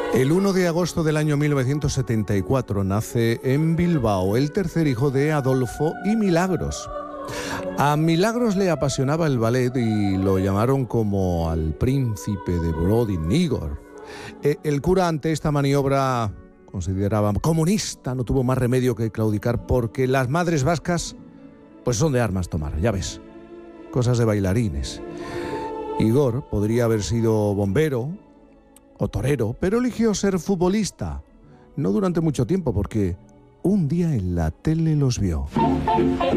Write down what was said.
El 1 de agosto del año 1974 nace en Bilbao el tercer hijo de Adolfo y Milagros. A Milagros le apasionaba el ballet y lo llamaron como al príncipe de Borodin, Igor. El cura, ante esta maniobra, consideraba comunista, no tuvo más remedio que claudicar, porque las madres vascas pues son de armas tomar, ya ves, cosas de bailarines. Igor podría haber sido bombero o torero, pero eligió ser futbolista. No durante mucho tiempo, porque un día en la tele los vio.